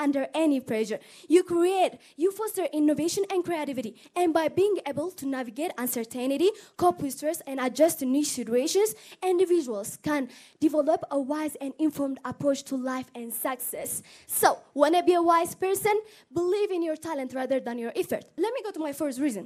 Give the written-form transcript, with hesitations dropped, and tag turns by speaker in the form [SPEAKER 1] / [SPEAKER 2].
[SPEAKER 1] under any pressure. You create, you foster innovation and creativity. And by being able to navigate uncertainty, cope with stress, and adjust to new situations, individuals can develop a wise and informed approach to life and success. So, wanna be a wise person? Believe in your talent rather than your effort. Let me go to my first reason.